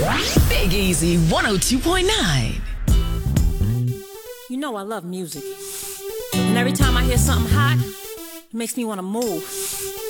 Big Easy 102.9. You know I love music. And every time I hear something hot, it makes me want to move.